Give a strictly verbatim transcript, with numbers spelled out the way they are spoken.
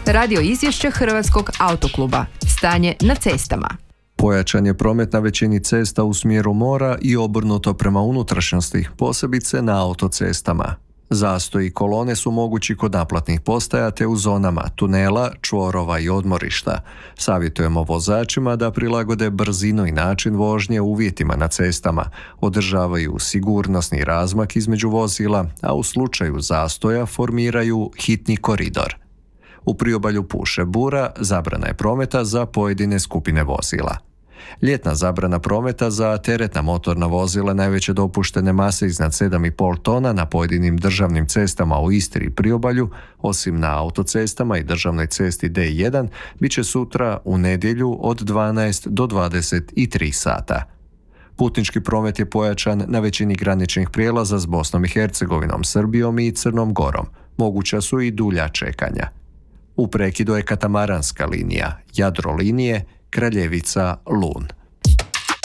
Radio izvješće Hrvatskog autokluba. Stanje na cestama. Pojačan je promet na većini cesta u smjeru mora i obrnuto prema unutrašnjosti, posebice na autocestama. Zastoji i kolone su mogući kod naplatnih postaja te u zonama tunela, čvorova i odmorišta. Savjetujemo vozačima da prilagode brzinu i način vožnje uvjetima na cestama, održavaju sigurnosni razmak između vozila, a u slučaju zastoja formiraju hitni koridor. U priobalju puše bura, zabrana je prometa za pojedine skupine vozila. Ljetna zabrana prometa za teretna motorna vozila najveće dopuštene mase iznad sedam i pol tona na pojedinim državnim cestama u Istri i priobalju, osim na autocestama i državnoj cesti D jedan, bit će sutra u nedjelju od dvanaest do dvadeset tri sata. Putnički promet je pojačan na većini graničnih prijelaza s Bosnom i Hercegovinom, Srbijom i Crnom Gorom. Moguća su i dulja čekanja. U prekidu je katamaranska linija, Jadrolinije, Kraljevica, Lun.